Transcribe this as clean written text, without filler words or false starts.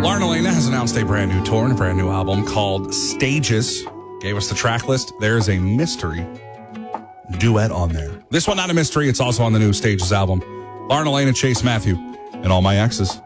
Lauren Elena has announced a brand new tour and a brand new album called Stages. Gave us the track list. There's a mystery duet on there. This one, not a mystery. It's also on the new Stages album. Lauren Elena, Chase Matthew, and All My Exes.